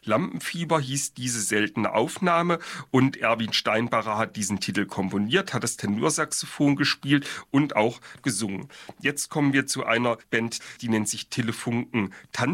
Lampenfieber hieß diese seltene Aufnahme und Erwin Steinbacher hat diesen Titel komponiert, hat das Tenorsaxophon gespielt und auch gesungen. Jetzt kommen wir zu einer Band, die nennt sich Telefunken